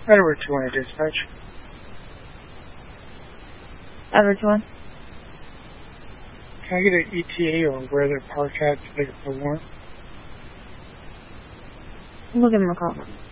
Edward 200 dispatch. Edward 1. Can I get an ETA or where they're parked at so they can put warrant? We'll give him a call.